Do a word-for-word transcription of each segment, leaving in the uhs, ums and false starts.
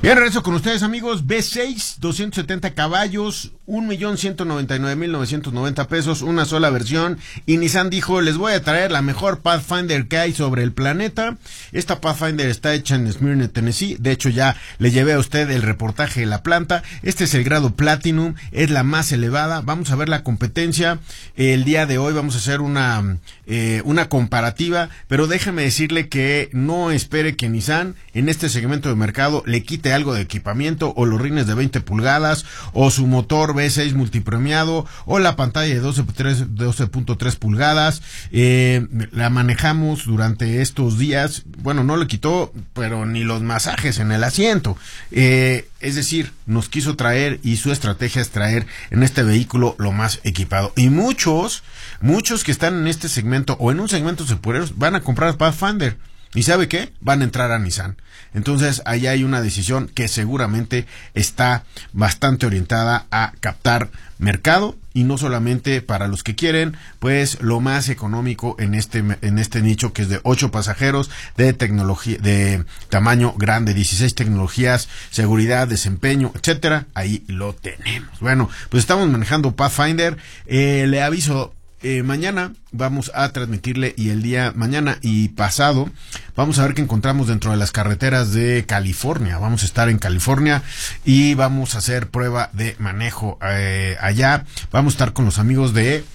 Bien, regreso con ustedes, amigos. V seis, doscientos setenta caballos, un millón ciento noventa y nueve mil novecientos noventa pesos, una sola versión. Y Nissan dijo, les voy a traer la mejor Pathfinder que hay sobre el planeta. Esta Pathfinder está hecha en Smyrna, Tennessee. De hecho, ya le llevé a usted el reportaje de la planta. Este es el grado Platinum, es la más elevada. Vamos a ver la competencia. El día de hoy vamos a hacer una, eh, una comparativa, pero déjeme decirle que no espere que Nissan en este segmento de mercado le quite algo de equipamiento, o los rines de veinte pulgadas, o su motor V seis multipremiado, o la pantalla de doce punto tres pulgadas. Eh, la manejamos durante estos días. Bueno, no le quitó, pero ni los masajes en el asiento. Eh, es decir, nos quiso traer, y su estrategia es traer en este vehículo lo más equipado. Y muchos, muchos que están en este segmento o en un segmento superior van a comprar Pathfinder. ¿Y sabe qué? Van a entrar a Nissan. Entonces, ahí hay una decisión que seguramente está bastante orientada a captar mercado, y no solamente para los que quieren, pues, lo más económico en este en este nicho, que es de ocho pasajeros, de tecnología, de tamaño grande, dieciséis tecnologías, seguridad, desempeño, etcétera. Ahí lo tenemos. Bueno, pues estamos manejando Pathfinder. Eh, le aviso, Eh, mañana vamos a transmitirle, y el día mañana y pasado vamos a ver qué encontramos dentro de las carreteras de California. Vamos a estar en California y vamos a hacer prueba de manejo eh, allá. Vamos a estar con los amigos de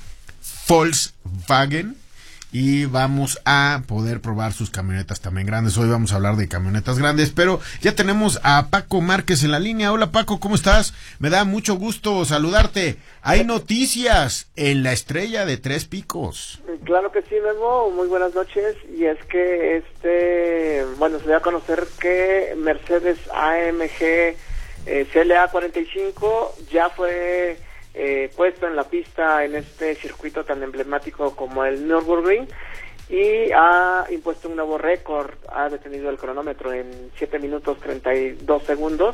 Volkswagen y vamos a poder probar sus camionetas también grandes. Hoy vamos a hablar de camionetas grandes, pero ya tenemos a Paco Márquez en la línea. Hola, Paco, ¿cómo estás? Me da mucho gusto saludarte. Hay noticias en la Estrella de Tres Picos. Claro que sí, Memo, muy buenas noches. Y es que este, bueno, se dio a conocer que Mercedes A M G eh, C L A cuarenta y cinco ya fue Eh, puesto en la pista en este circuito tan emblemático como el Nürburgring, y ha impuesto un nuevo récord. Ha detenido el cronómetro en siete minutos treinta y dos segundos,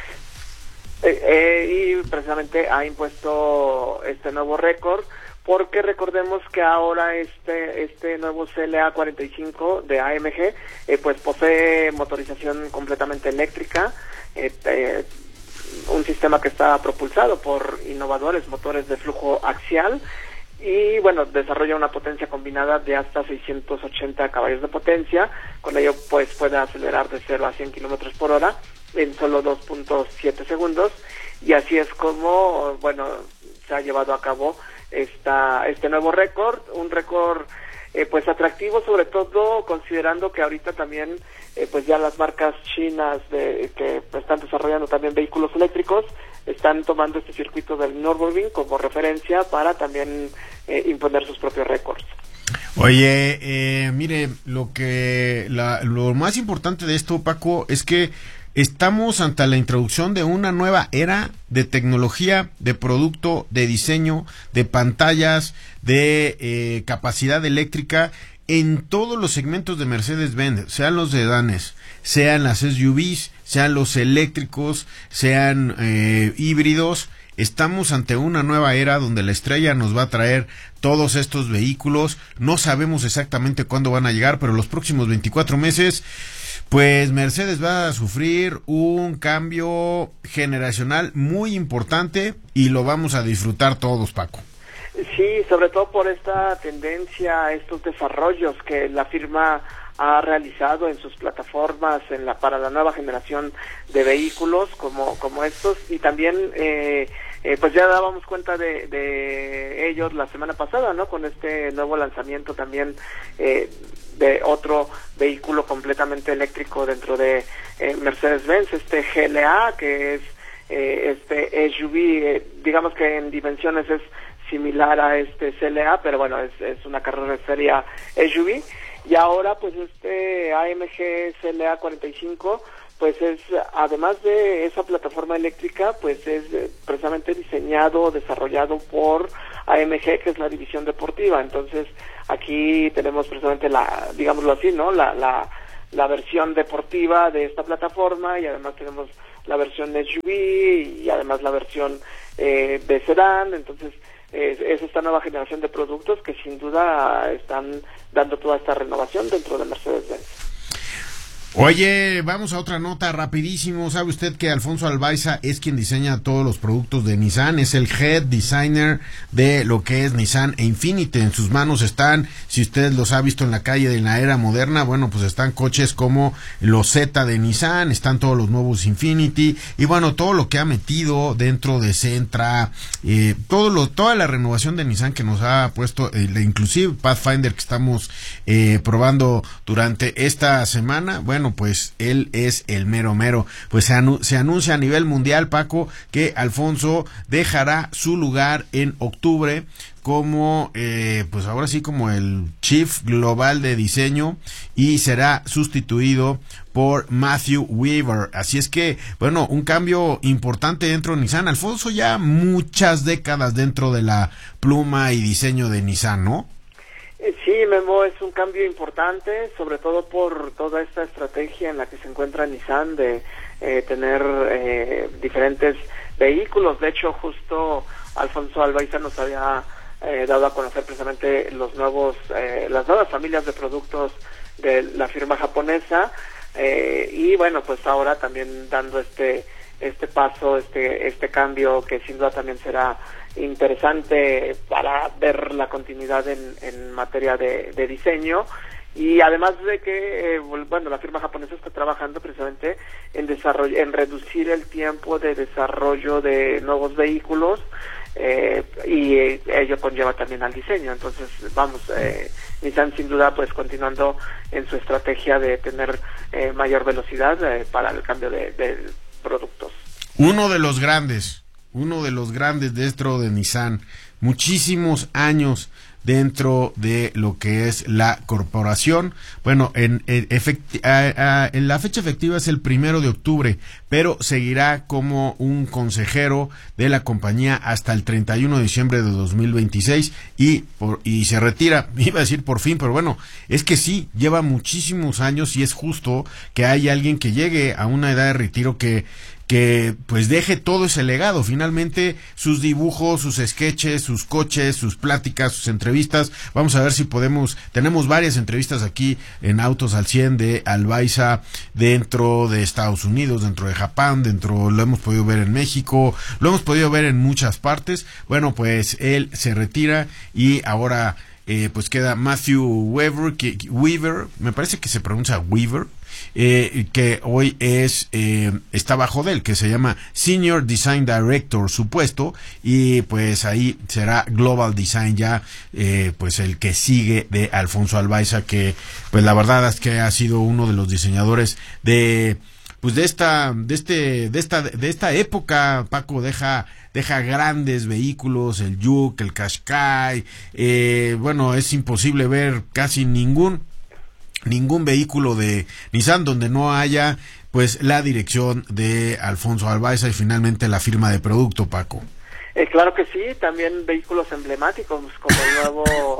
eh, eh, y precisamente ha impuesto este nuevo récord porque recordemos que ahora este este nuevo C L A cuarenta y cinco de A M G eh, pues posee motorización completamente eléctrica, eh, eh, un sistema que está propulsado por innovadores motores de flujo axial, y bueno, desarrolla una potencia combinada de hasta seiscientos ochenta caballos de potencia. Con ello pues puede acelerar de cero a cien kilómetros por hora en solo dos punto siete segundos, y así es como, bueno, se ha llevado a cabo esta este nuevo récord, un récord Eh, pues atractivo, sobre todo considerando que ahorita también eh, pues ya las marcas chinas de que pues, están desarrollando también vehículos eléctricos están tomando este circuito del Nürburgring como referencia para también eh, imponer sus propios récords. Oye, eh, mire, lo que la, lo más importante de esto, Paco, es que estamos ante la introducción de una nueva era de tecnología, de producto, de diseño, de pantallas, de eh, capacidad eléctrica en todos los segmentos de Mercedes-Benz, sean los sedanes, sean las S U Vs, sean los eléctricos, sean eh, híbridos. Estamos ante una nueva era donde la Estrella nos va a traer todos estos vehículos. No sabemos exactamente cuándo van a llegar, pero los próximos veinticuatro meses, pues Mercedes va a sufrir un cambio generacional muy importante, y lo vamos a disfrutar todos, Paco. Sí, sobre todo por esta tendencia, estos desarrollos que la firma ha realizado en sus plataformas en la para la nueva generación de vehículos como como estos, y también eh, eh, pues ya dábamos cuenta de, de ellos la semana pasada, ¿no? Con este nuevo lanzamiento también eh, de otro vehículo completamente eléctrico dentro de eh, Mercedes-Benz, este G L A, que es eh, este S U V, eh, digamos que en dimensiones es similar a este C L A, pero bueno, es, es una carrera seria S U V. Y ahora pues este A M G C L A cuarenta y cinco pues es, además de esa plataforma eléctrica, pues es precisamente diseñado, desarrollado por A M G, que es la división deportiva. Entonces aquí tenemos precisamente la, digámoslo así, ¿no? La, la, la versión deportiva de esta plataforma, y además tenemos la versión S U V y además la versión eh, de sedán. Entonces es, es esta nueva generación de productos que sin duda están dando toda esta renovación dentro de Mercedes-Benz. Oye, vamos a otra nota rapidísimo. ¿Sabe usted que Alfonso Albaiza es quien diseña todos los productos de Nissan? Es el head designer de lo que es Nissan e Infiniti. En sus manos están, si usted los ha visto en la calle de la era moderna, bueno, pues están coches como los Z de Nissan, están todos los nuevos Infiniti y bueno, todo lo que ha metido dentro de Sentra, eh, todo lo, toda la renovación de Nissan que nos ha puesto, eh, inclusive Pathfinder que estamos eh, probando durante esta semana. Bueno, pues él es el mero mero. Pues se, anu se anuncia a nivel mundial, Paco, que Alfonso dejará su lugar en octubre como, eh, pues ahora sí, como el Chief Global de Diseño y será sustituido por Matthew Weaver. Así es que, bueno, un cambio importante dentro de Nissan. Alfonso ya muchas décadas dentro de la pluma y diseño de Nissan, ¿no? Sí, Memo, es un cambio importante, sobre todo por toda esta estrategia en la que se encuentra Nissan de eh, tener eh, diferentes vehículos. De hecho, justo Alfonso Albaiza nos había eh, dado a conocer precisamente los nuevos, eh, las nuevas familias de productos de la firma japonesa eh, y bueno, pues ahora también dando este este paso, este este cambio que sin duda también será interesante para ver la continuidad en, en materia de, de diseño. Y además de que, eh, bueno, la firma japonesa está trabajando precisamente en desarrollo, en reducir el tiempo de desarrollo de nuevos vehículos, eh, y eh, ello conlleva también al diseño. Entonces, vamos, eh, Nissan sin duda pues continuando en su estrategia de tener eh, mayor velocidad eh, para el cambio de, de productos. Uno de los grandes, uno de los grandes dentro de Nissan, muchísimos años dentro de lo que es la corporación. Bueno, en, en, efecti a, a, en la fecha efectiva es el primero de octubre, pero seguirá como un consejero de la compañía hasta el treinta y uno de diciembre de dos mil veintiséis y, por, y se retira, iba a decir por fin, pero bueno, es que sí, lleva muchísimos años y es justo que haya alguien que llegue a una edad de retiro que que pues deje todo ese legado. Finalmente sus dibujos, sus sketches, sus coches, sus pláticas, sus entrevistas, vamos a ver si podemos, tenemos varias entrevistas aquí en Autos al cien de Albaiza dentro de Estados Unidos, dentro de Japón, dentro, lo hemos podido ver en México, lo hemos podido ver en muchas partes. Bueno, pues él se retira y ahora eh, pues queda Matthew Weaver, que, Weaver, me parece que se pronuncia Weaver, Eh, que hoy es eh, está bajo de él, que se llama Senior Design Director, su puesto, y pues ahí será Global Design ya, eh, pues el que sigue de Alfonso Albaiza, que pues la verdad es que ha sido uno de los diseñadores de pues de esta de este de esta de esta época. Paco, deja deja grandes vehículos, el Juke, el Qashqai, eh, bueno, es imposible ver casi ningún ningún vehículo de Nissan donde no haya pues la dirección de Alfonso Albaiza y finalmente la firma de producto, Paco. Eh, claro que sí, también vehículos emblemáticos como el nuevo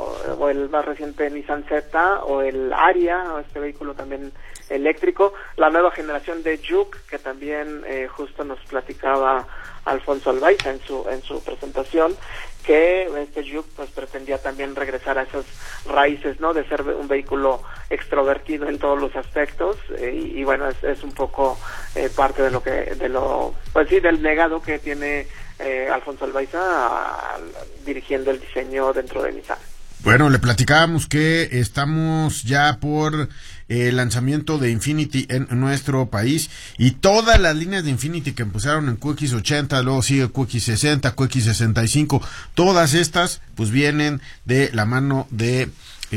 o el más reciente Nissan Z o el Ariya, o este vehículo también eléctrico, la nueva generación de Juke, que también eh, justo nos platicaba Alfonso Albaiza en su en su presentación, que este Juke pues pretendía también regresar a esas raíces, ¿no?, de ser un vehículo extrovertido en todos los aspectos, eh, y, y bueno, es, es un poco eh, parte de lo que de lo pues sí del legado que tiene eh, Alfonso Albaiza a, a, dirigiendo el diseño dentro de Nissan. Bueno, le platicábamos que estamos ya por el lanzamiento de Infiniti en nuestro país y todas las líneas de Infiniti que empezaron en Q X ochenta, luego sigue Q X sesenta, Q X sesenta y cinco, todas estas pues vienen de la mano de,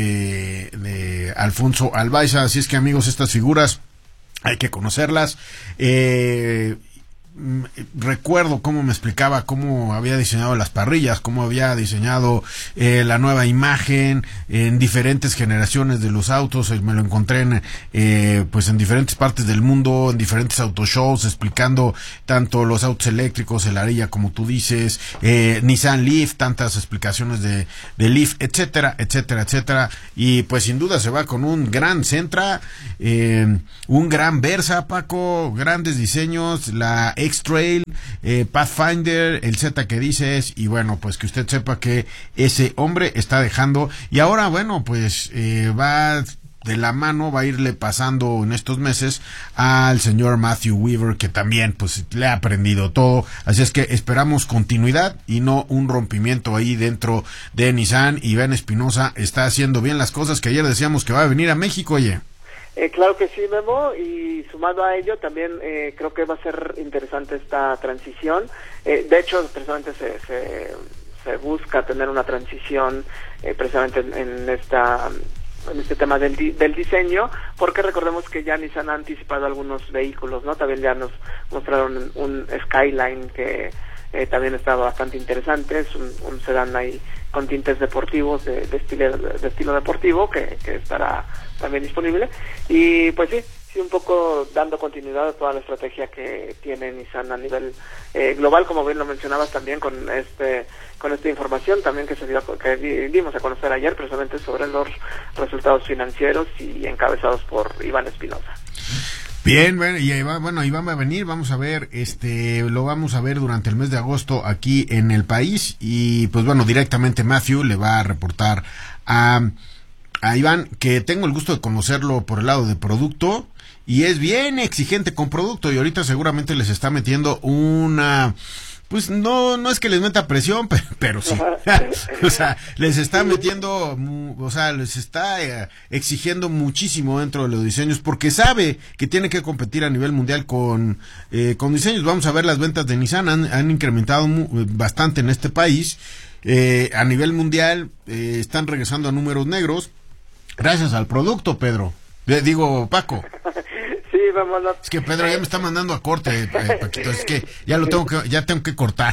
eh, de Alfonso Albaiza. Así es que, amigos, estas figuras hay que conocerlas. Eh, recuerdo cómo me explicaba cómo había diseñado las parrillas, cómo había diseñado eh, la nueva imagen en diferentes generaciones de los autos. Me lo encontré en, eh, pues en diferentes partes del mundo, en diferentes autoshows, explicando tanto los autos eléctricos, el Ariya, como tú dices, eh, Nissan Leaf, tantas explicaciones de, de Leaf, etcétera, etcétera, etcétera. Y pues sin duda se va con un gran Sentra, eh, un gran Versa, Paco, grandes diseños, la X-Trail, eh, Pathfinder, el Z que dices, y bueno, pues que usted sepa que ese hombre está dejando, y ahora bueno, pues eh, va de la mano va a irle pasando en estos meses al señor Matthew Weaver, que también pues le ha aprendido todo, así es que esperamos continuidad y no un rompimiento ahí dentro de Nissan. Y Ben Espinosa está haciendo bien las cosas, que ayer decíamos que va a venir a México, oye. Eh, claro que sí, Memo, y sumado a ello también eh, creo que va a ser interesante esta transición. Eh, de hecho, precisamente se, se, se busca tener una transición eh, precisamente en, en esta en este tema del, di- del diseño, porque recordemos que ya Nissan ha anticipado algunos vehículos, ¿no? También ya nos mostraron un Skyline que eh, también estaba bastante interesante, es un, un sedán ahí con tintes deportivos, de, de, estilo, de estilo deportivo, que, que estará también disponible. Y pues sí, sí, un poco dando continuidad a toda la estrategia que tiene Nissan a nivel eh, global, como bien lo mencionabas también con este con esta información también que se dio, que dimos a conocer ayer, precisamente sobre los resultados financieros y encabezados por Iván Espinosa. Bien, bueno, y Iván, bueno, Iván va a venir, vamos a ver, este, lo vamos a ver durante el mes de agosto aquí en el país, y pues bueno, directamente Matthew le va a reportar a, a Iván, que tengo el gusto de conocerlo por el lado de producto, y es bien exigente con producto, y ahorita seguramente les está metiendo una... Pues no, no es que les meta presión, pero, pero sí. O sea, les está metiendo, o sea, les está eh, exigiendo muchísimo dentro de los diseños, porque sabe que tiene que competir a nivel mundial con, eh, con diseños. Vamos a ver, las ventas de Nissan han, han incrementado mu- bastante en este país. Eh, a nivel mundial eh, están regresando a números negros gracias al producto, Pedro. Eh, digo, Paco. Sí, vámonos. Es que Pedro ya me está mandando a corte, eh, Paquito, es que ya lo tengo que, ya tengo que cortar.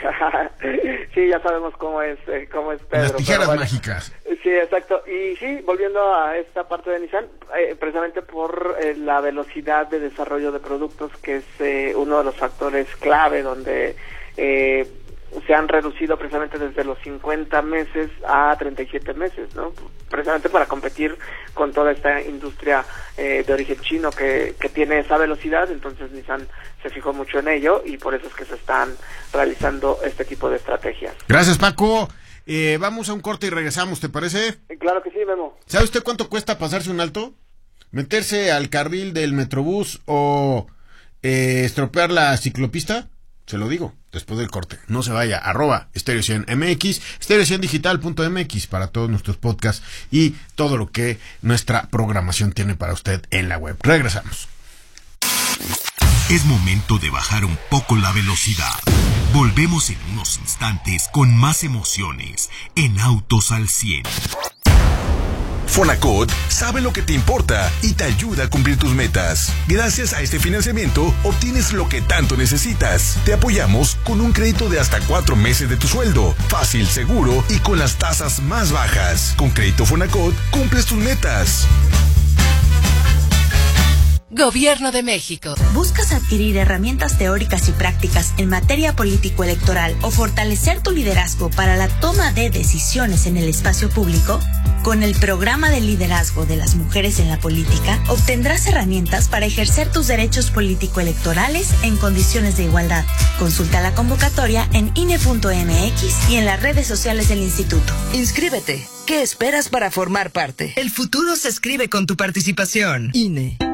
Sí, ya sabemos cómo es, eh, cómo es Pedro. Las tijeras bueno, mágicas. Sí, exacto. Y sí, volviendo a esta parte de Nissan, eh, precisamente por eh, la velocidad de desarrollo de productos, que es eh, uno de los factores clave donde eh, se han reducido precisamente desde los cincuenta meses a treinta y siete meses, ¿no? Precisamente para competir con toda esta industria eh, de origen chino que, que tiene esa velocidad. Entonces Nissan se fijó mucho en ello y por eso es que se están realizando este tipo de estrategias. Gracias, Paco. Eh, vamos a un corte y regresamos, ¿te parece? Claro que sí, Memo. ¿Sabe usted cuánto cuesta pasarse un alto? ¿Meterse al carril del Metrobús o eh, estropear la ciclopista? Se lo digo, después del corte. No se vaya, arroba Stereo cien M X, stereo cien digital punto M X para todos nuestros podcasts y todo lo que nuestra programación tiene para usted en la web. Regresamos. Es momento de bajar un poco la velocidad. Volvemos en unos instantes con más emociones en Autos al cien. Fonacot sabe lo que te importa y te ayuda a cumplir tus metas. Gracias a este financiamiento, obtienes lo que tanto necesitas. Te apoyamos con un crédito de hasta cuatro meses de tu sueldo. Fácil, seguro y con las tasas más bajas. Con Crédito Fonacot, cumples tus metas. Gobierno de México. ¿Buscas adquirir herramientas teóricas y prácticas en materia político-electoral o fortalecer tu liderazgo para la toma de decisiones en el espacio público? Con el programa de liderazgo de las mujeres en la política, obtendrás herramientas para ejercer tus derechos político-electorales en condiciones de igualdad. Consulta la convocatoria en I N E punto M X y en las redes sociales del instituto. Inscríbete. ¿Qué esperas para formar parte? El futuro se escribe con tu participación. I N E.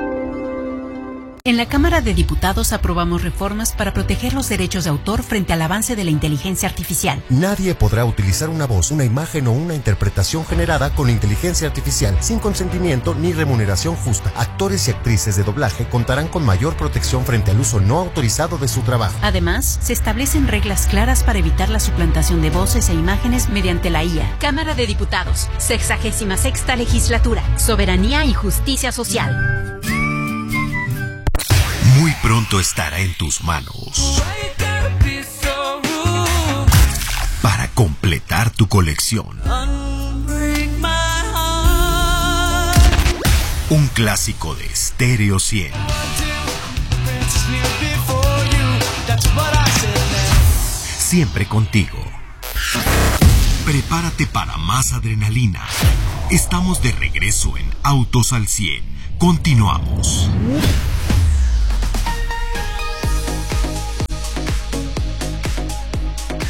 En la Cámara de Diputados aprobamos reformas para proteger los derechos de autor frente al avance de la inteligencia artificial. Nadie podrá utilizar una voz, una imagen o una interpretación generada con inteligencia artificial sin consentimiento ni remuneración justa. Actores y actrices de doblaje contarán con mayor protección frente al uso no autorizado de su trabajo. Además, se establecen reglas claras para evitar la suplantación de voces e imágenes mediante la I A. Cámara de Diputados, sexagésima sexta legislatura, soberanía y justicia social. Muy pronto estará en tus manos para completar tu colección. Un clásico de Stereo cien. Siempre contigo. Prepárate para más adrenalina. Estamos de regreso en Autos al cien. Continuamos.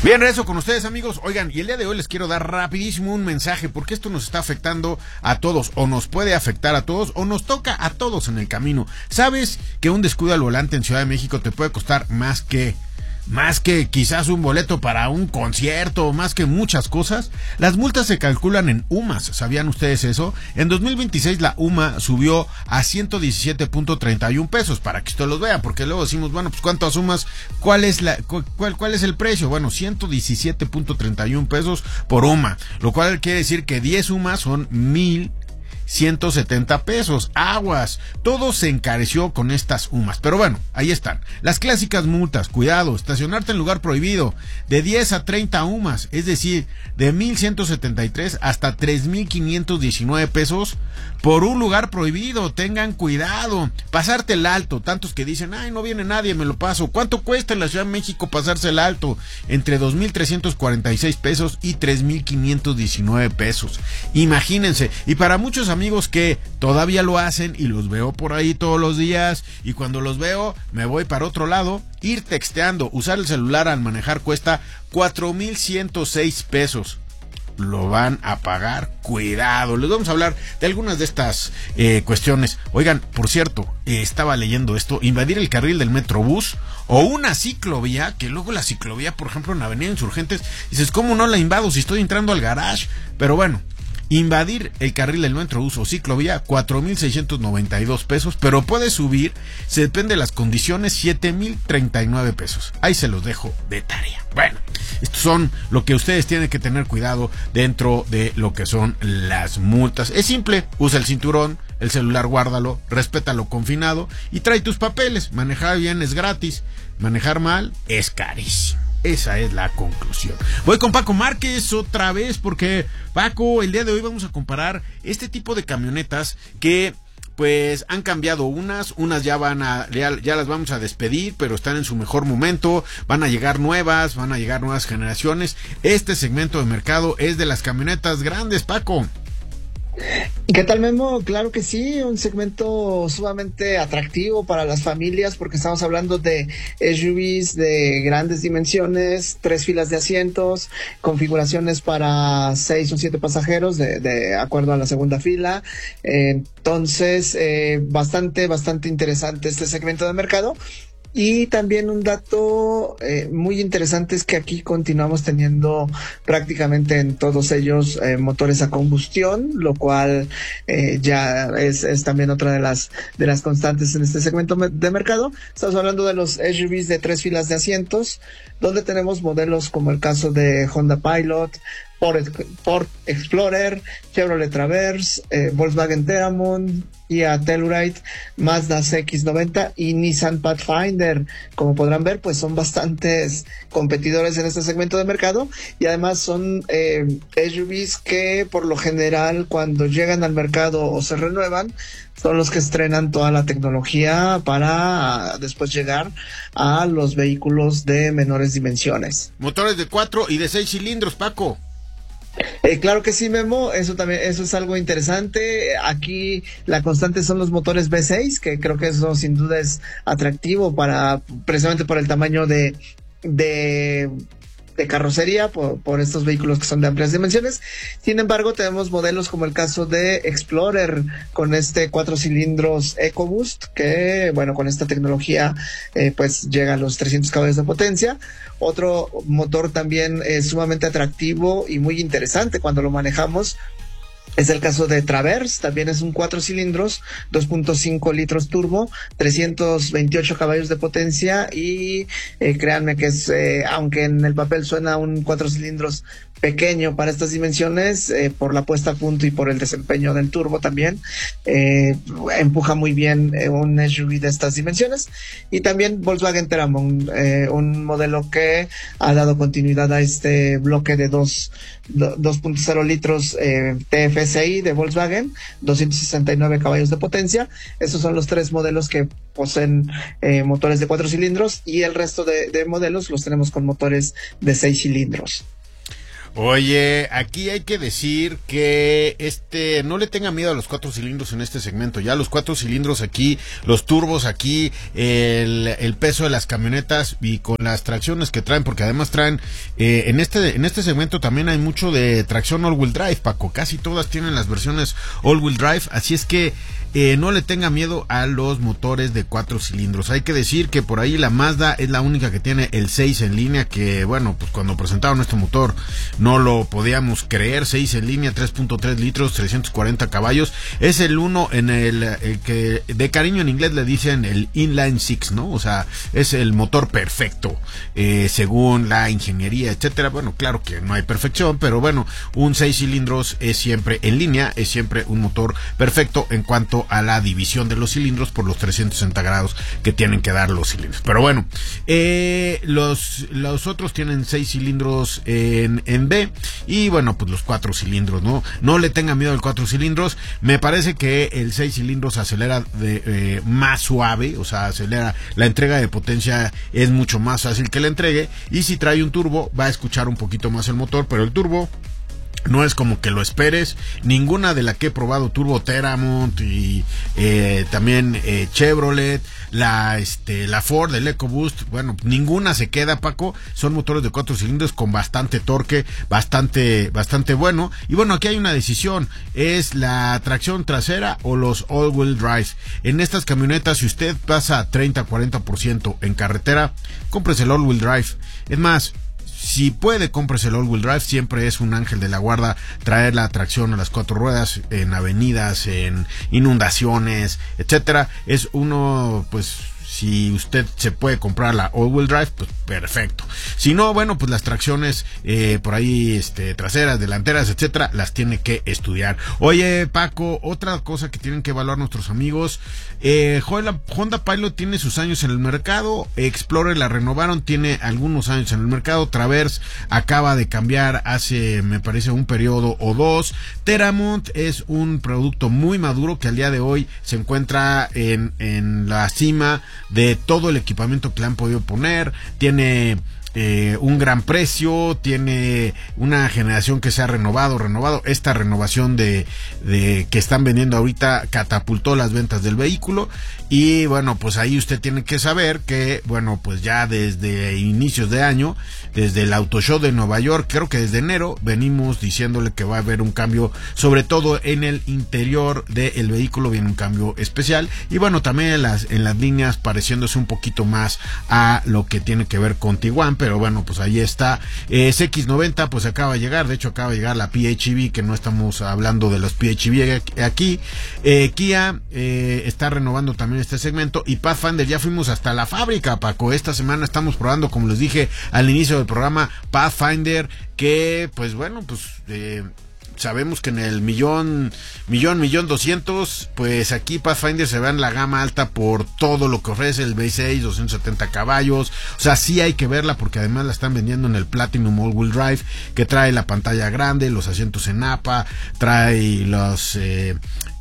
Bien, regreso con ustedes, amigos. Oigan, y el día de hoy les quiero dar rapidísimo un mensaje, porque esto nos está afectando a todos, o nos puede afectar a todos, o nos toca a todos en el camino. ¿Sabes que un descuido al volante en Ciudad de México te puede costar más que... más que quizás un boleto para un concierto, más que muchas cosas? Las multas se calculan en U M A S, ¿sabían ustedes eso? En dos mil veintiséis la U M A subió a ciento diecisiete punto treinta y uno pesos, para que ustedes los vean, porque luego decimos, bueno, pues ¿cuántas U M A S? ¿Cuál es la, cuál, cuál es el precio? Bueno, ciento diecisiete punto treinta y uno pesos por U M A, lo cual quiere decir que diez U M A son mil ciento setenta pesos. Aguas, todo se encareció con estas U M A S. Pero bueno, ahí están las clásicas multas. Cuidado, estacionarte en lugar prohibido, de diez a treinta U M A S, es decir, de mil ciento setenta y tres hasta tres mil quinientos diecinueve pesos por un lugar prohibido. Tengan cuidado. Pasarte el alto, tantos que dicen, ay, no viene nadie, me lo paso. ¿Cuánto cuesta en la Ciudad de México pasarse el alto? Entre dos mil trescientos cuarenta y seis pesos y tres mil quinientos diecinueve pesos. Imagínense. Y para muchos amigos amigos que todavía lo hacen, y los veo por ahí todos los días, y cuando los veo me voy para otro lado, ir texteando, usar el celular al manejar cuesta cuatro mil ciento seis pesos. Lo van a pagar, cuidado. Les vamos a hablar de algunas de estas eh, cuestiones. Oigan, por cierto, eh, estaba leyendo esto, invadir el carril del Metrobús o una ciclovía, que luego la ciclovía, por ejemplo, en Avenida Insurgentes, dices, ¿cómo no la invado si estoy entrando al garage? Pero bueno, invadir el carril del Metrobús o ciclovía, cuatro mil seiscientos noventa y dos pesos, pero puede subir, se depende de las condiciones, siete mil treinta y nueve pesos. Ahí se los dejo de tarea. Bueno, estos son lo que ustedes tienen que tener cuidado dentro de lo que son las multas. Es simple, usa el cinturón, el celular guárdalo, respétalo confinado y trae tus papeles. Manejar bien es gratis, manejar mal es carísimo. Esa es la conclusión. Voy con Paco Márquez otra vez, porque Paco, el día de hoy vamos a comparar este tipo de camionetas que pues han cambiado unas, unas ya van a, ya, ya las vamos a despedir, pero están en su mejor momento, van a llegar nuevas, van a llegar nuevas generaciones. Este segmento de mercado es de las camionetas grandes, Paco. ¿Qué tal, Memo? Claro que sí, un segmento sumamente atractivo para las familias, porque estamos hablando de S U Vs de grandes dimensiones, tres filas de asientos, configuraciones para seis o siete pasajeros de, de acuerdo a la segunda fila. Eh, entonces, eh, bastante, bastante interesante este segmento de mercado. Y también un dato eh, muy interesante es que aquí continuamos teniendo prácticamente en todos ellos eh, motores a combustión, lo cual eh, ya es, es también otra de las de las constantes en este segmento de mercado. Estamos hablando de los S U Vs de tres filas de asientos, donde tenemos modelos como el caso de Honda Pilot, Ford, Ford Explorer, Chevrolet Traverse, eh, Volkswagen Terramon, Kia Telluride, Mazda C X noventa y Nissan Pathfinder. Como podrán ver, pues son bastantes competidores en este segmento de mercado, y además son eh, S U Vs que por lo general cuando llegan al mercado o se renuevan son los que estrenan toda la tecnología para después llegar a los vehículos de menores dimensiones. Motores de cuatro y de seis cilindros, Paco. Eh, claro que sí, Memo, eso también, eso es algo interesante. Aquí la constante son los motores V seis, que creo que eso sin duda es atractivo para, precisamente por el tamaño de, de, de carrocería, por, por estos vehículos que son de amplias dimensiones. Sin embargo, tenemos modelos como el caso de Explorer, con este cuatro cilindros EcoBoost, que bueno, con esta tecnología eh, pues llega a los trescientos caballos de potencia. Otro motor también eh, sumamente atractivo y muy interesante cuando lo manejamos es el caso de Traverse, también es un cuatro cilindros, dos punto cinco litros turbo, trescientos veintiocho caballos de potencia, y eh, créanme que es, eh, aunque en el papel suena un cuatro cilindros pequeño para estas dimensiones, eh, por la puesta a punto y por el desempeño del turbo también, eh, empuja muy bien eh, un S U V de estas dimensiones. Y también Volkswagen Terramon, eh, un modelo que ha dado continuidad a este bloque de dos punto cero litros eh, T F S I de Volkswagen, doscientos sesenta y nueve caballos de potencia. Estos son los tres modelos que poseen eh, motores de cuatro cilindros, y el resto de, de modelos los tenemos con motores de seis cilindros. Oye, aquí hay que decir que este no le tenga miedo a los cuatro cilindros en este segmento. Ya los cuatro cilindros aquí, los turbos aquí, el, el peso de las camionetas y con las tracciones que traen, porque además traen eh, en este en este segmento también hay mucho de tracción all-wheel drive, Paco. Casi todas tienen las versiones all-wheel drive, así es que Eh, no le tenga miedo a los motores de cuatro cilindros. Hay que decir que por ahí la Mazda es la única que tiene el seis en línea, que bueno, pues cuando presentaron este motor no lo podíamos creer. Seis en línea, tres punto tres litros, trescientos cuarenta caballos. Es el uno en el, el que de cariño en inglés le dicen el inline six, ¿no? O sea, es el motor perfecto eh, según la ingeniería, etcétera. Bueno, claro que no hay perfección, pero bueno, un seis cilindros es siempre en línea, es siempre un motor perfecto en cuanto a la división de los cilindros por los trescientos sesenta grados que tienen que dar los cilindros. Pero bueno, eh, los, los otros tienen seis cilindros en, en B y bueno, pues los cuatro cilindros, ¿no? No le tengan miedo al cuatro cilindros. Me parece que el seis cilindros acelera de, eh, más suave, o sea, acelera, la entrega de potencia es mucho más fácil que la entregue, y si trae un turbo va a escuchar un poquito más el motor, pero el turbo no es como que lo esperes. Ninguna de la que he probado, Turbo Teramont y eh, también eh, Chevrolet, la este la Ford, el EcoBoost, bueno, ninguna se queda, Paco. Son motores de cuatro cilindros con bastante torque, bastante bastante bueno. Y bueno, aquí hay una decisión, es la tracción trasera o los all-wheel drive. En estas camionetas, si usted pasa a treinta a cuarenta por ciento en carretera, cómprese el all-wheel drive. Es más, si puede, cómprese el all-wheel drive. Siempre es un ángel de la guarda traer la tracción a las cuatro ruedas en avenidas, en inundaciones, etcétera. Es uno, pues, si usted se puede comprar la all-wheel drive, pues perfecto. Si no, bueno, pues las tracciones eh, por ahí, este, traseras, delanteras, etcétera, las tiene que estudiar. Oye, Paco, otra cosa que tienen que evaluar nuestros amigos, eh, Honda Pilot tiene sus años en el mercado, Explorer la renovaron, tiene algunos años en el mercado, Traverse acaba de cambiar hace, me parece, un periodo o dos. Teramont es un producto muy maduro que al día de hoy se encuentra en, en la cima de todo el equipamiento que le han podido poner. Tiene eh, un gran precio, tiene una generación que se ha renovado, renovado. Esta renovación de, de que están vendiendo ahorita catapultó las ventas del vehículo. Y bueno, pues ahí usted tiene que saber que, bueno, pues ya desde inicios de año, desde el Auto Show de Nueva York, creo que desde enero, venimos diciéndole que va a haber un cambio, sobre todo en el interior del vehículo, viene un cambio especial. Y bueno, también en las, en las líneas pareciéndose un poquito más a lo que tiene que ver con Tiguan, pero bueno, pues ahí está. Eh, X noventa, pues acaba de llegar, de hecho acaba de llegar la P H E V, que no estamos hablando de los P H E V aquí. Eh, Kia eh, está renovando también este segmento, y Pathfinder ya fuimos hasta la fábrica, Paco. Esta semana estamos probando, como les dije al inicio del programa, Pathfinder, que pues bueno, pues eh, sabemos que en el millón, millón, millón doscientos, pues aquí Pathfinder se va en la gama alta por todo lo que ofrece el V seis, doscientos setenta caballos. O sea, sí hay que verla, porque además la están vendiendo en el Platinum All Wheel Drive, que trae la pantalla grande, los asientos en A P A, trae los eh,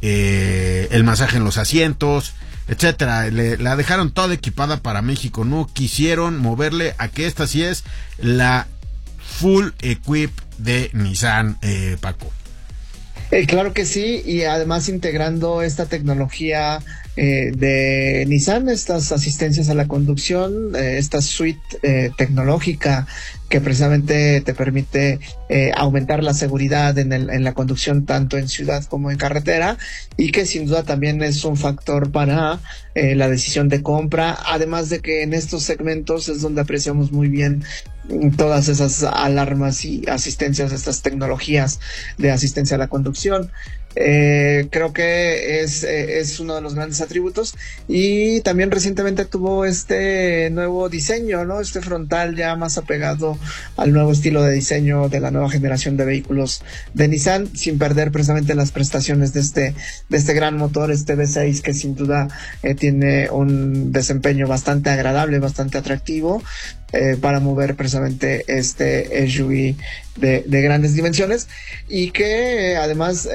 eh, el masaje en los asientos, etcétera. Le, la dejaron toda equipada para México, no quisieron moverle a que esta sí es la full equip de Nissan, eh, Paco. Eh, claro que sí, y además integrando esta tecnología eh, de Nissan, estas asistencias a la conducción, eh, esta suite eh, tecnológica que precisamente te permite eh, aumentar la seguridad en, el, en la conducción tanto en ciudad como en carretera, y que sin duda también es un factor para eh, la decisión de compra, además de que en estos segmentos es donde apreciamos muy bien todas esas alarmas y asistencias, estas tecnologías de asistencia a la conducción. Eh, creo que es, eh, es uno de los grandes atributos, y también recientemente tuvo este nuevo diseño, ¿no? Este frontal ya más apegado al nuevo estilo de diseño de la nueva generación de vehículos de Nissan, sin perder precisamente las prestaciones de este, de este gran motor, este V seis, que sin duda eh, tiene un desempeño bastante agradable, bastante atractivo, Eh, para mover precisamente este S U V de, de grandes dimensiones, y que eh, además eh, la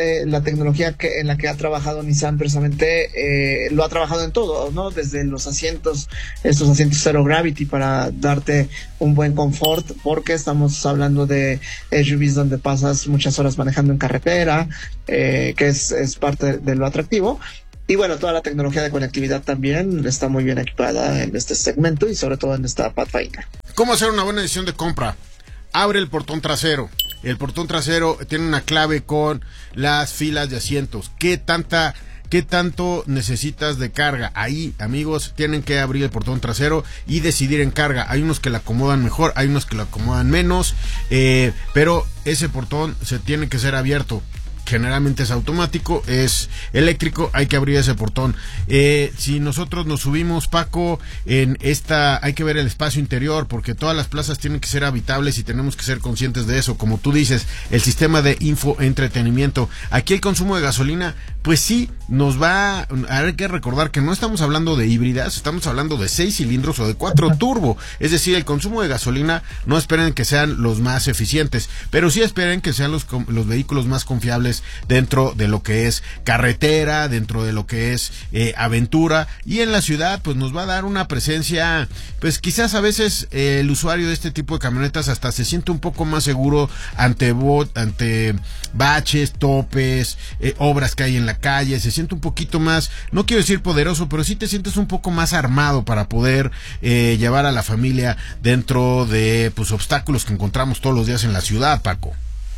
tecnología que en la que ha trabajado Nissan precisamente, eh, lo ha trabajado en todo, ¿no? Desde los asientos, estos asientos Zero Gravity para darte un buen confort, porque estamos hablando de S U Vs donde pasas muchas horas manejando en carretera, eh, que es, es parte de lo atractivo. Y bueno, toda la tecnología de conectividad también está muy bien equipada en este segmento y sobre todo en esta Pathfinder. ¿Cómo hacer una buena decisión de compra? Abre el portón trasero. El portón trasero tiene una clave con las filas de asientos. ¿Qué tanta, qué tanto necesitas de carga? Ahí, amigos, tienen que abrir el portón trasero y decidir en carga. Hay unos que la acomodan mejor, hay unos que la acomodan menos, eh, pero ese portón se tiene que ser abierto. Generalmente es automático, es eléctrico, hay que abrir ese portón. Eh, si nosotros nos subimos, Paco, en esta, hay que ver el espacio interior, porque todas las plazas tienen que ser habitables y tenemos que ser conscientes de eso. Como tú dices, el sistema de infoentretenimiento. Aquí el consumo de gasolina, pues sí, nos va a haber que recordar que no estamos hablando de híbridas, estamos hablando de seis cilindros o de cuatro turbo. Es decir, el consumo de gasolina, no esperen que sean los más eficientes, pero sí esperen que sean los, los vehículos más confiables dentro de lo que es carretera, dentro de lo que es eh, aventura, y en la ciudad pues nos va a dar una presencia, pues quizás a veces eh, el usuario de este tipo de camionetas hasta se siente un poco más seguro ante bot, ante baches, topes, eh, obras que hay en la calle, se siente un poquito más, no quiero decir poderoso, pero sí te sientes un poco más armado para poder eh, llevar a la familia dentro de pues obstáculos que encontramos todos los días en la ciudad, Paco.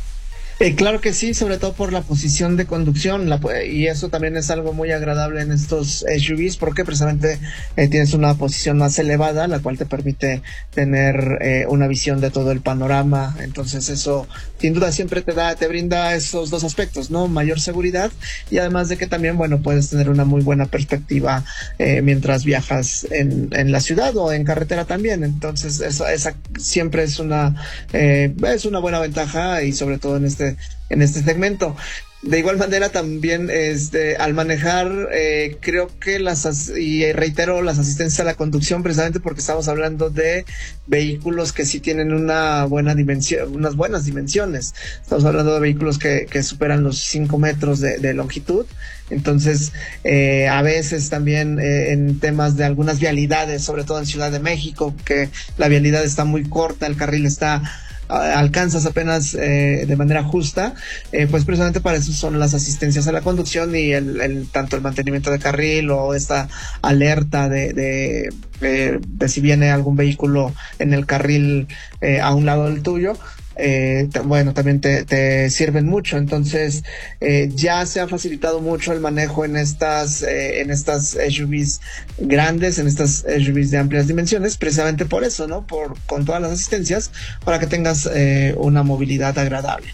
Eh, claro que sí, sobre todo por la posición de conducción, la, y eso también es algo muy agradable en estos S U Vs, porque precisamente eh, tienes una posición más elevada, la cual te permite tener eh, una visión de todo el panorama. Entonces eso sin duda siempre te da, te brinda esos dos aspectos, ¿no? Mayor seguridad, y además de que también, bueno, puedes tener una muy buena perspectiva eh, mientras viajas en, en la ciudad o en carretera también. Entonces eso, esa siempre es una eh, es una buena ventaja, y sobre todo en este en este segmento. De igual manera también este, al manejar eh, creo que las, y reitero, las asistencias a la conducción, precisamente porque estamos hablando de vehículos que sí tienen una buena dimensión, unas buenas dimensiones. Estamos hablando de vehículos que, que superan los cinco metros de, de longitud. Entonces eh, a veces también eh, en temas de algunas vialidades, sobre todo en Ciudad de México, que la vialidad está muy corta, el carril está alcanzas apenas eh, de manera justa, eh, pues precisamente para eso son las asistencias a la conducción y el, el tanto el mantenimiento de carril o esta alerta de, de, eh, de si viene algún vehículo en el carril eh, a un lado del tuyo. Eh, t- bueno, también te, te sirven mucho. Entonces eh, ya se ha facilitado mucho el manejo en estas eh, en estas S U Vs grandes, en estas S U Vs de amplias dimensiones, precisamente por eso, ¿no? Por con todas las asistencias, para que tengas eh, una movilidad agradable.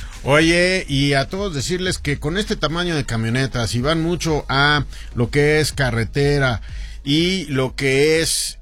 Oye, y a todos decirles que con este tamaño de camionetas, y van mucho a lo que es carretera y lo que es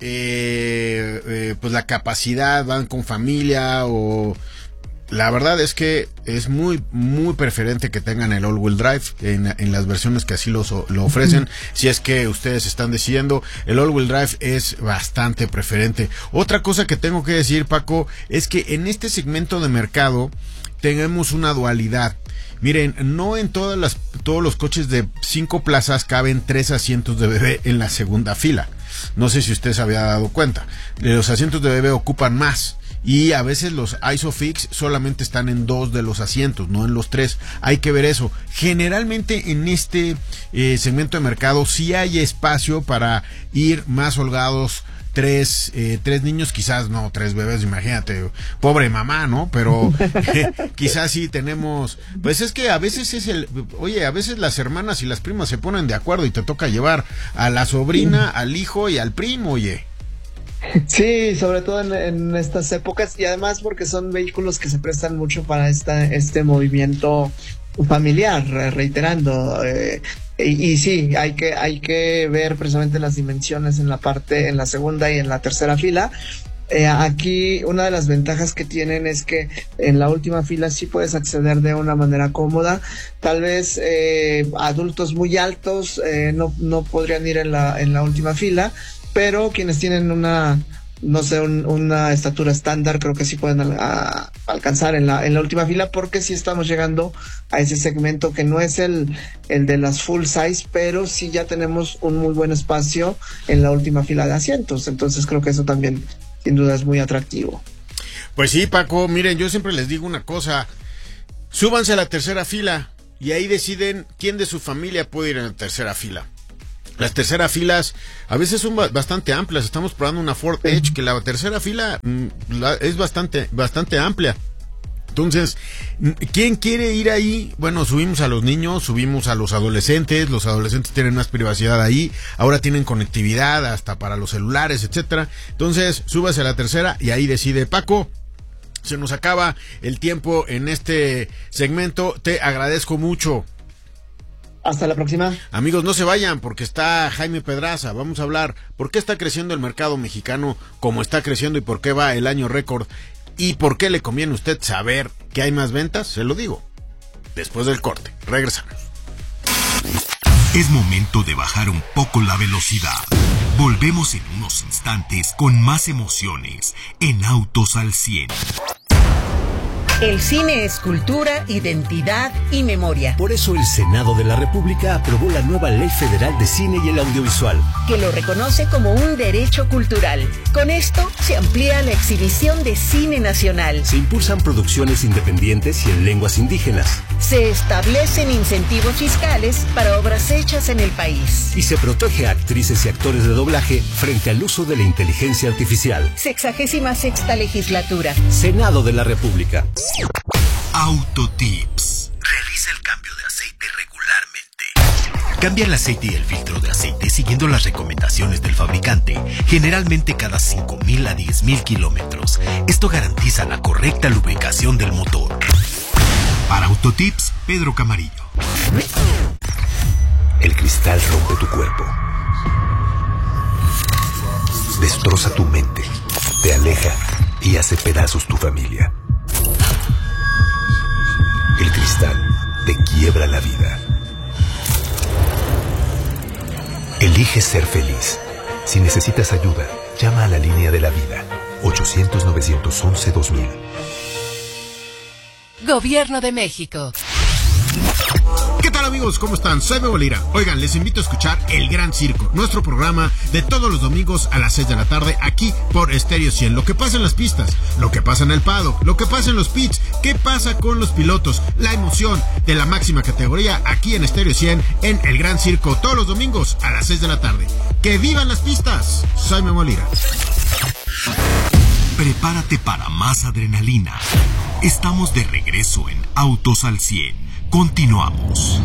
eh, eh, pues la capacidad, van con familia, o la verdad es que es muy muy preferente que tengan el all-wheel drive en, en las versiones que así lo, lo ofrecen. Si es que ustedes están decidiendo, el all-wheel drive es bastante preferente. Otra cosa que tengo que decir, Paco, es que en este segmento de mercado tenemos una dualidad. Miren, no en todas las, todos los coches de cinco plazas caben tres asientos de bebé en la segunda fila. No sé si usted se había dado cuenta. Los asientos de bebé ocupan más. Y a veces los ISOFIX solamente están en dos de los asientos, no en los tres. Hay que ver eso. Generalmente en este eh, segmento de mercado sí hay espacio para ir más holgados. Tres, eh, tres niños, quizás no, tres bebés, imagínate, pobre mamá, ¿no? Pero eh, quizás sí tenemos, pues es que a veces es el, oye, a veces las hermanas y las primas se ponen de acuerdo y te toca llevar a la sobrina, al hijo y al primo, oye. Sí, sobre todo en, en estas épocas, y además porque son vehículos que se prestan mucho para esta, este movimiento familiar, reiterando, eh, y, y sí, hay que, hay que ver precisamente las dimensiones en la parte, en la segunda y en la tercera fila. Eh, aquí una de las ventajas que tienen es que en la última fila sí puedes acceder de una manera cómoda. Tal vez eh, adultos muy altos eh, no, no podrían ir en la, en la última fila, pero quienes tienen una no sé, un, una estatura estándar, creo que sí pueden a, a, alcanzar en la, en la última fila, porque sí estamos llegando a ese segmento que no es el, el de las full size, pero sí ya tenemos un muy buen espacio en la última fila de asientos. Entonces creo que eso también sin duda es muy atractivo. Pues sí, Paco, miren, yo siempre les digo una cosa, súbanse a la tercera fila y ahí deciden quién de su familia puede ir en la tercera fila. Las terceras filas a veces son bastante amplias. Estamos probando una Ford Edge que la tercera fila la, es bastante bastante amplia. Entonces, ¿quién quiere ir ahí? Bueno, subimos a los niños, subimos a los adolescentes. Los adolescentes tienen más privacidad ahí. Ahora tienen conectividad hasta para los celulares, etcétera. Entonces, súbase a la tercera y ahí decide. Paco, se nos acaba el tiempo en este segmento. Te agradezco mucho. Hasta la próxima. Amigos, no se vayan porque está Jaime Pedraza. Vamos a hablar por qué está creciendo el mercado mexicano como está creciendo y por qué va el año récord y por qué le conviene a usted saber que hay más ventas. Se lo digo después del corte. Regresamos. Es momento de bajar un poco la velocidad. Volvemos en unos instantes con más emociones en Autos al cien. El cine es cultura, identidad y memoria. Por eso el Senado de la República aprobó la nueva Ley Federal de Cine y el Audiovisual, que lo reconoce como un derecho cultural. Con esto se amplía la exhibición de cine nacional. Se impulsan producciones independientes y en lenguas indígenas. Se establecen incentivos fiscales para obras hechas en el país. Y se protege a actrices y actores de doblaje frente al uso de la inteligencia artificial. Sexagésima sexta legislatura. Senado de la República. Autotips. Realiza el cambio de aceite regularmente. Cambia el aceite y el filtro de aceite siguiendo las recomendaciones del fabricante, generalmente cada cinco mil a diez mil kilómetros. Esto garantiza la correcta lubricación del motor. Para Autotips, Pedro Camarillo. El cristal rompe tu cuerpo. Destroza tu mente. Te aleja y hace pedazos tu familia. El cristal te quiebra la vida. Elige ser feliz. Si necesitas ayuda, llama a la línea de la vida. ochocientos, novecientos once, dos mil. Gobierno de México. ¿Qué tal, amigos? ¿Cómo están? Soy Memo Lira. Oigan, les invito a escuchar El Gran Circo, nuestro programa de todos los domingos a las seis de la tarde aquí por Estéreo cien. Lo que pasa en las pistas, lo que pasa en el paddock, lo que pasa en los pits, qué pasa con los pilotos, la emoción de la máxima categoría aquí en Estéreo cien en El Gran Circo todos los domingos a las seis de la tarde. ¡Que vivan las pistas! Soy Memo Lira. Prepárate para más adrenalina. Estamos de regreso en Autos al cien. Continuamos.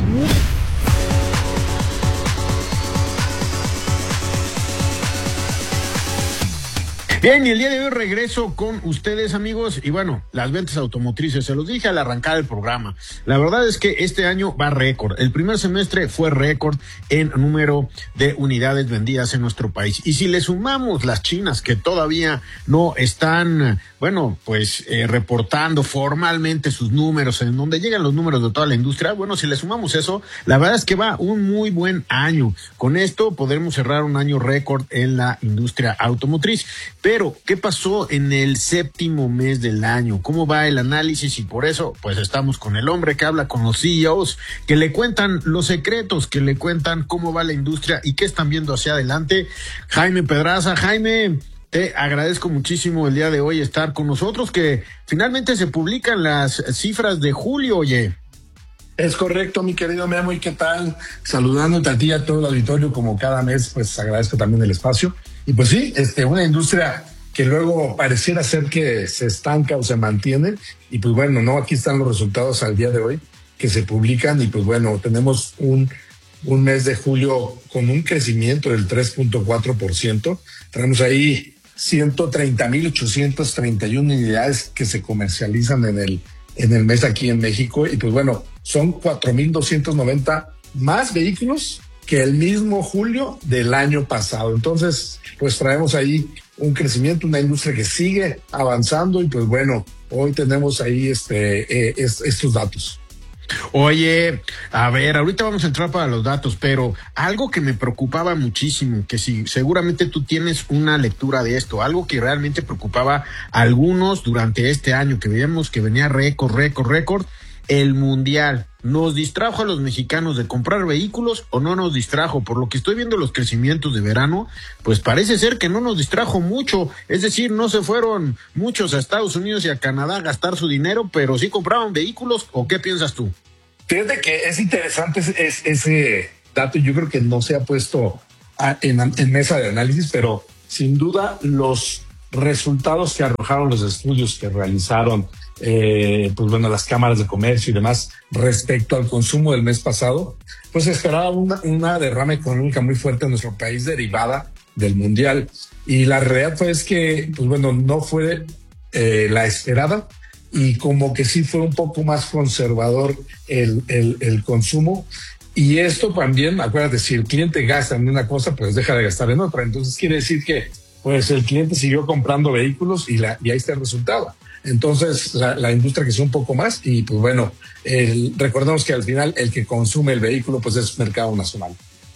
Bien, y el día de hoy regreso con ustedes, amigos, y bueno, las ventas automotrices, se los dije al arrancar el programa. La verdad es que este año va récord. El primer semestre fue récord en número de unidades vendidas en nuestro país. Y si le sumamos las chinas que todavía no están, bueno, pues eh, reportando formalmente sus números, en donde llegan los números de toda la industria, bueno, si le sumamos eso, la verdad es que va un muy buen año. Con esto podremos cerrar un año récord en la industria automotriz. Pero, ¿qué pasó en el séptimo mes del año? ¿Cómo va el análisis? Y por eso, pues estamos con el hombre que habla con los C E Os, que le cuentan los secretos, que le cuentan cómo va la industria y qué están viendo hacia adelante. Jaime Pedraza. Jaime, te agradezco muchísimo el día de hoy estar con nosotros, que finalmente se publican las cifras de julio, oye. Es correcto, mi querido Memo, ¿y qué tal? Saludándote a ti y a todo el auditorio, como cada mes, pues agradezco también el espacio. Y pues sí, este, una industria que luego pareciera ser que se estanca o se mantiene. Y pues bueno, no, aquí están los resultados al día de hoy que se publican. Y pues bueno, tenemos un, un mes de julio con un crecimiento del tres punto cuatro por ciento. Tenemos ahí ciento treinta mil ochocientas treinta y una unidades que se comercializan en el, en el mes aquí en México. Y pues bueno, son cuatro mil doscientos noventa más vehículos que el mismo julio del año pasado. Entonces, pues traemos ahí un crecimiento, una industria que sigue avanzando y pues bueno, hoy tenemos ahí este eh, es, estos datos. Oye, a ver, ahorita vamos a entrar para los datos, pero algo que me preocupaba muchísimo, que si seguramente tú tienes una lectura de esto, algo que realmente preocupaba a algunos durante este año, que veíamos que venía récord, récord, récord, el Mundial. ¿Nos distrajo a los mexicanos de comprar vehículos o no nos distrajo? Por lo que estoy viendo los crecimientos de verano, pues parece ser que no nos distrajo mucho. Es decir, no se fueron muchos a Estados Unidos y a Canadá a gastar su dinero, pero sí compraban vehículos. ¿O qué piensas tú? Fíjate que es interesante ese, es, ese dato. Yo creo que no se ha puesto a, en, en mesa de análisis, pero sin duda los resultados que arrojaron los estudios que realizaron Eh, pues bueno, las cámaras de comercio y demás respecto al consumo del mes pasado, pues se esperaba una, una derrama económica muy fuerte en nuestro país derivada del Mundial. Y la realidad fue es que, pues bueno, no fue eh, la esperada y como que sí fue un poco más conservador el, el, el consumo. Y esto también, acuérdate, si el cliente gasta en una cosa, pues deja de gastar en otra. Entonces quiere decir que pues el cliente siguió comprando vehículos y, la, y ahí está el resultado. Entonces la, la industria creció un poco más y pues bueno, el, recordemos que al final el que consume el vehículo pues es mercado nacional.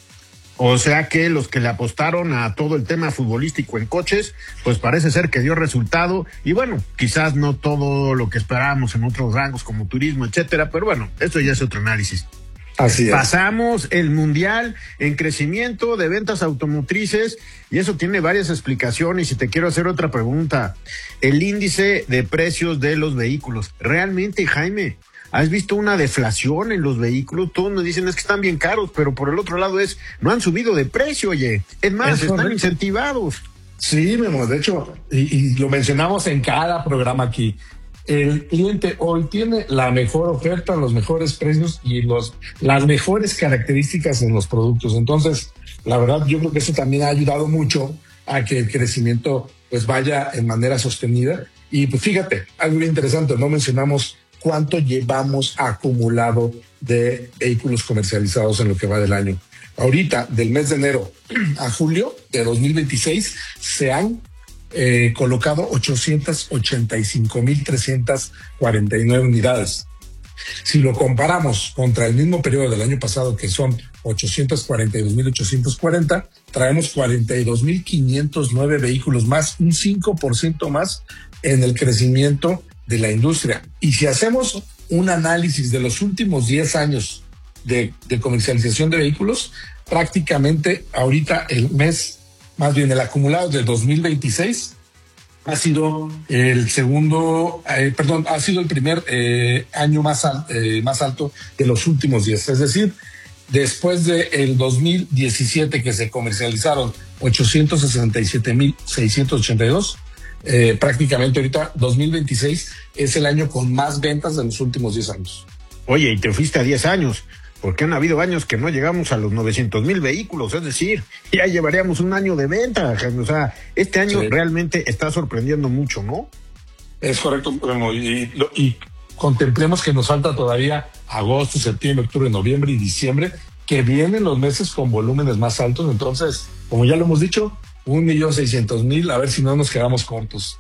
O sea que los que le apostaron a todo el tema futbolístico en coches, pues parece ser que dio resultado y bueno, quizás no todo lo que esperábamos en otros rangos como turismo, etcétera, pero bueno, esto ya es otro análisis. Así es. Pasamos el Mundial en crecimiento de ventas automotrices y eso tiene varias explicaciones y te quiero hacer otra pregunta. El índice de precios de los vehículos. ¿Realmente, Jaime, has visto una deflación en los vehículos? Todos nos dicen es que están bien caros, pero por el otro lado es, no han subido de precio, oye. Es más, es están correcto. Incentivados. Sí, Memo, de hecho, y, y lo mencionamos en cada programa aquí. El cliente hoy tiene la mejor oferta, los mejores precios y los, las mejores características en los productos. Entonces, la verdad, yo creo que eso también ha ayudado mucho a que el crecimiento pues vaya en manera sostenida. Y pues fíjate, algo bien interesante, no mencionamos cuánto llevamos acumulado de vehículos comercializados en lo que va del año. Ahorita, del mes de enero a julio de dos mil veintiséis, se han Eh, colocado ochocientas ochenta y cinco mil trescientas cuarenta y nueve unidades. Si lo comparamos contra el mismo periodo del año pasado, que son ochocientos cuarenta y dos mil ochocientos cuarenta, traemos cuarenta y dos mil quinientos nueve vehículos más, un cinco por ciento más en el crecimiento de la industria. Y si hacemos un análisis de los últimos diez años de, de comercialización de vehículos, prácticamente ahorita el mes Más bien, el acumulado de dos mil veintiséis ha sido el segundo, eh, perdón, ha sido el primer eh, año más, al, eh, más alto de los últimos diez. Es decir, después del dos mil diecisiete que se comercializaron ochocientos sesenta y siete mil seiscientos ochenta y dos, eh, prácticamente ahorita dos mil veintiséis es el año con más ventas de los últimos diez años. Oye, y te fuiste a diez años. Porque han habido años que no llegamos a los novecientos mil vehículos, es decir, ya llevaríamos un año de venta. O sea, este año sí. Realmente está sorprendiendo mucho, ¿no? Es correcto, y, y contemplemos que nos falta todavía agosto, septiembre, octubre, noviembre y diciembre, que vienen los meses con volúmenes más altos. Entonces, como ya lo hemos dicho, un millón seiscientos mil, a ver si no nos quedamos cortos.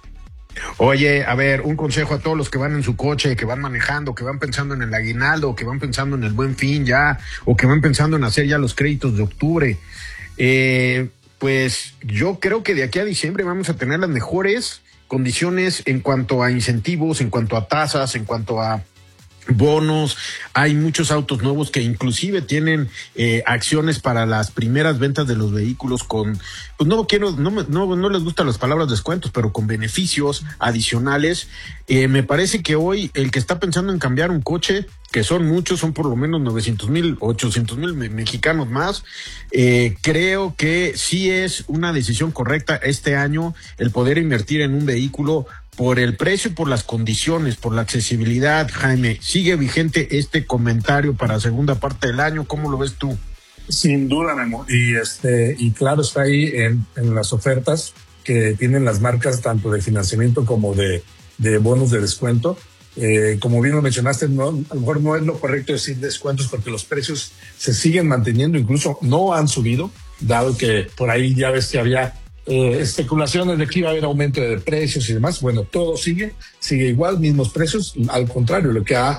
Oye, a ver, un consejo a todos los que van en su coche, que van manejando, que van pensando en el aguinaldo, que van pensando en el Buen Fin ya, o que van pensando en hacer ya los créditos de octubre. Eh, pues yo creo que de aquí a diciembre vamos a tener las mejores condiciones en cuanto a incentivos, en cuanto a tasas, en cuanto a bonos. Hay muchos autos nuevos que inclusive tienen eh, acciones para las primeras ventas de los vehículos con, pues no quiero, no, no, no les gustan las palabras descuentos, pero con beneficios adicionales. Eh, me parece que hoy el que está pensando en cambiar un coche, que son muchos, son por lo menos novecientos mil, ochocientos mil me- mexicanos más, eh, creo que sí es una decisión correcta este año el poder invertir en un vehículo por el precio y por las condiciones, por la accesibilidad. Jaime, ¿sigue vigente este comentario para segunda parte del año? ¿Cómo lo ves tú? Sin duda, Memo. Y este, y claro, está ahí en, en las ofertas que tienen las marcas, tanto de financiamiento como de, de bonos de descuento. Eh, como bien lo mencionaste, no, a lo mejor no es lo correcto decir descuentos porque los precios se siguen manteniendo, incluso no han subido, dado que por ahí ya ves que había Eh, especulaciones de que iba a haber aumento de precios y demás. Bueno, todo sigue, sigue igual, mismos precios. Al contrario, lo que ha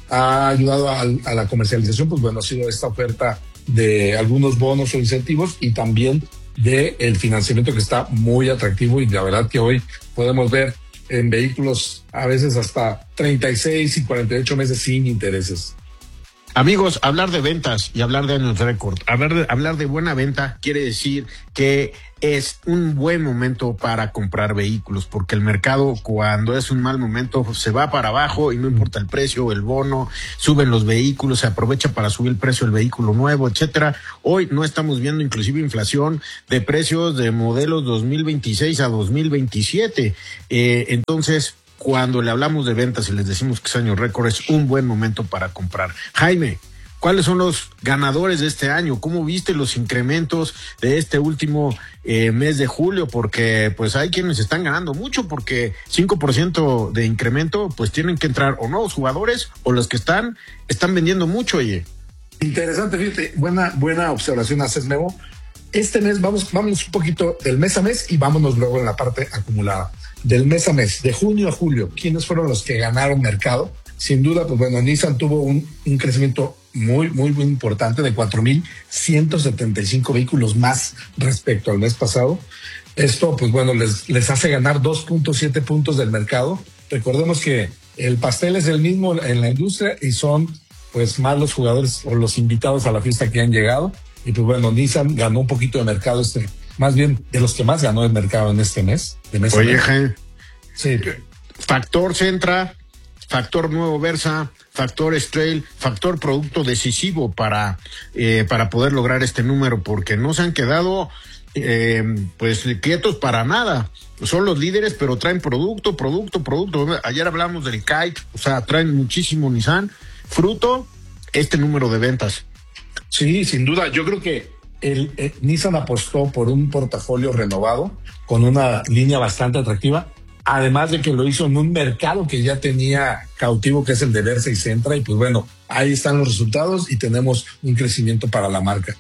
ha ayudado a, a la comercialización, pues bueno, ha sido esta oferta de algunos bonos o incentivos y también de el financiamiento que está muy atractivo, y la verdad que hoy podemos ver en vehículos a veces hasta treinta y seis y cuarenta y ocho meses sin intereses. Amigos, hablar de ventas y hablar de años récord, hablar de, hablar de buena venta quiere decir que es un buen momento para comprar vehículos, porque el mercado, cuando es un mal momento, se va para abajo y no importa el precio, el bono, suben los vehículos, se aprovecha para subir el precio del vehículo nuevo, etcétera. Hoy no estamos viendo inclusive inflación de precios de modelos dos mil veintiséis a dos mil veintisiete. Eh, entonces, cuando le hablamos de ventas y les decimos que es año récord, es un buen momento para comprar. Jaime, ¿cuáles son los ganadores de este año? ¿Cómo viste los incrementos de este último eh, mes de julio? Porque pues hay quienes están ganando mucho, porque cinco por ciento de incremento, pues tienen que entrar o nuevos jugadores o los que están, están vendiendo mucho, oye. Interesante, fíjate, buena, buena observación haces, Memo. Este mes vamos, vámonos un poquito del mes a mes y vámonos luego en la parte acumulada. Del mes a mes, de junio a julio, ¿quiénes fueron los que ganaron mercado? Sin duda, pues bueno, Nissan tuvo un, un crecimiento muy, muy, muy importante de cuatro mil ciento setenta y cinco vehículos más respecto al mes pasado. Esto, pues bueno, les, les hace ganar dos punto siete puntos del mercado. Recordemos que el pastel es el mismo en la industria y son pues más los jugadores o los invitados a la fiesta que han llegado. Y pues bueno, Nissan ganó un poquito de mercado este, más bien de los que más ganó el mercado en este mes. De mes Oye, mes. Jaime, sí. Factor Centra, factor Nuevo Versa, factor Strail, factor producto decisivo para, eh, para poder lograr este número, porque no se han quedado eh, pues quietos para nada. Son los líderes, pero traen producto, producto, producto. Ayer hablamos del Kite, o sea, traen muchísimo Nissan, fruto este número de ventas. Sí, sin duda. Yo creo que el, el Nissan apostó por un portafolio renovado con una línea bastante atractiva, además de que lo hizo en un mercado que ya tenía cautivo, que es el de Versa y Centra, y pues bueno, ahí están los resultados y tenemos un crecimiento para la marca.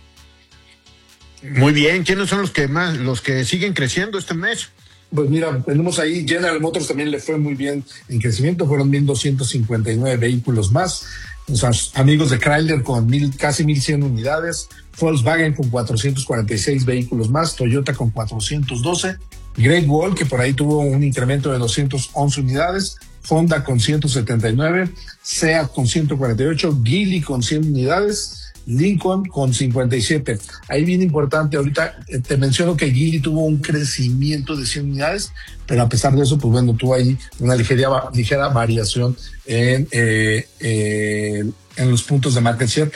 Muy bien, ¿quiénes son los que más, los que siguen creciendo este mes? Pues mira, tenemos ahí General Motors, también le fue muy bien en crecimiento, fueron mil doscientos cincuenta y nueve vehículos más. Los amigos de Chrysler con mil, casi mil cien unidades, Volkswagen con cuatrocientos cuarenta y seis vehículos más, Toyota con cuatrocientos doce, Great Wall, que por ahí tuvo un incremento de doscientas once unidades, Honda con ciento setenta y nueve, Seat con ciento cuarenta y ocho, Geely con cien unidades, Lincoln con cincuenta y siete. Ahí bien importante, ahorita te menciono que Geely tuvo un crecimiento de cien unidades, pero a pesar de eso, pues bueno, tuvo ahí una ligera, ligera variación en, eh, eh, en los puntos de market share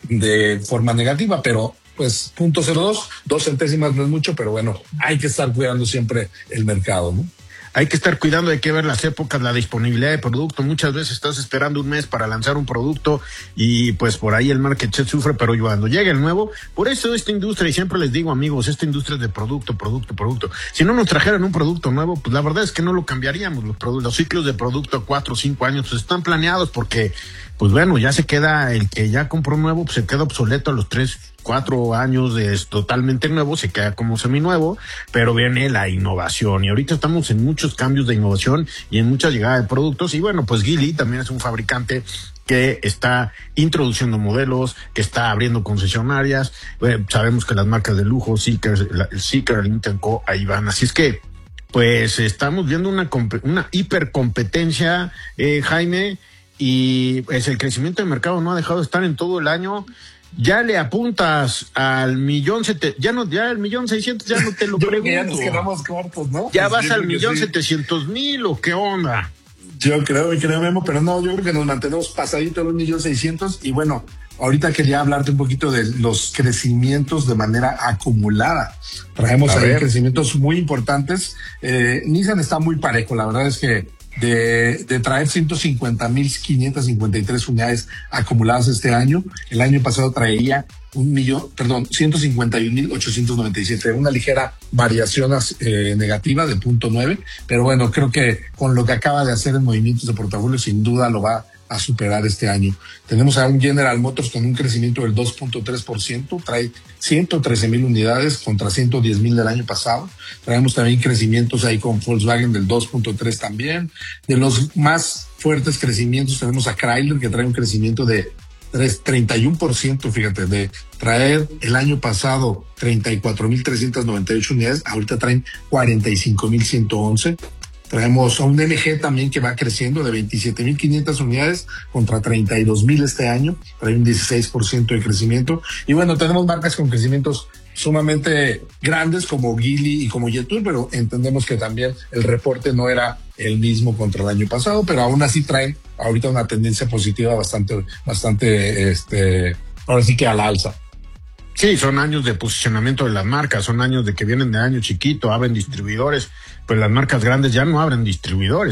de forma negativa, pero pues punto cero dos, dos centésimas no es mucho, pero bueno, hay que estar cuidando siempre el mercado, ¿no? Hay que estar cuidando, hay que ver las épocas, la disponibilidad de producto. Muchas veces estás esperando un mes para lanzar un producto y pues por ahí el market share sufre, pero cuando llega el nuevo, por eso esta industria, y siempre les digo, amigos, esta industria es de producto, producto, producto. Si no nos trajeran un producto nuevo, pues la verdad es que no lo cambiaríamos. Los, los ciclos de producto a cuatro o cinco años pues están planeados porque, pues bueno, ya se queda, el que ya compró nuevo, pues se queda obsoleto a los tres, cuatro años de es totalmente nuevo, se queda como seminuevo, pero viene la innovación y ahorita estamos en muchos cambios de innovación y en mucha llegada de productos y bueno, pues Geely también es un fabricante que está introduciendo modelos, que está abriendo concesionarias, eh, sabemos que las marcas de lujo, Seeker, la, Seeker, Lincoln Co, ahí van, así es que pues estamos viendo una, una hipercompetencia, eh, Jaime, y pues el crecimiento del mercado no ha dejado de estar en todo el año. Ya le apuntas al millón sete, ya no, ya el millón seiscientos, ya no te lo yo pregunto. Creo que ya nos quedamos cortos, ¿no? Ya pues vas al millón setecientos mil, ¿o qué onda? Yo creo, y creo, Memo, pero no, yo creo que nos mantenemos pasadito los millón seiscientos, y bueno, ahorita quería hablarte un poquito de los crecimientos de manera acumulada. Traemos a ahí ver. crecimientos muy importantes. Eh, Nissan está muy parejo, la verdad es que De, de traer ciento cincuenta mil quinientas cincuenta y tres unidades acumuladas este año. El año pasado traía un millón, perdón, ciento cincuenta y un mil ochocientos noventa y siete, una ligera variación eh, negativa de punto nueve, pero bueno, creo que con lo que acaba de hacer en movimientos de portafolio sin duda lo va a superar este año. Tenemos a un General Motors con un crecimiento del dos punto tres por ciento, trae ciento trece mil unidades contra ciento diez mil del año pasado. Traemos también crecimientos ahí con Volkswagen del dos punto tres también. De los más fuertes crecimientos tenemos a Chrysler, que trae un crecimiento de treinta y uno por ciento, fíjate, de traer el año pasado treinta y cuatro mil trescientas noventa y ocho unidades, ahorita traen cuarenta y cinco mil ciento once. Traemos a un M G también que va creciendo de veintisiete mil quinientas unidades contra treinta y dos mil este año, trae un dieciséis por ciento de crecimiento. Y bueno, tenemos marcas con crecimientos sumamente grandes como Geely y como Jetour, pero entendemos que también el reporte no era el mismo contra el año pasado, pero aún así traen ahorita una tendencia positiva bastante, bastante, este, ahora sí que al alza. Sí, son años de posicionamiento de las marcas, son años de que vienen de año chiquito, abren distribuidores, pues las marcas grandes ya no abren distribuidores.